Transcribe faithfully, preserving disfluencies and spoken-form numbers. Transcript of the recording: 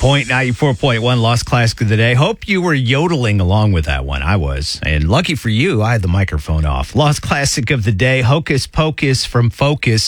Point ninety-four point one Lost Classic of the Day. Hope you were yodeling along with that one. I was. And lucky for you, I had the microphone off. Lost Classic of the Day, Hocus Pocus from Focus.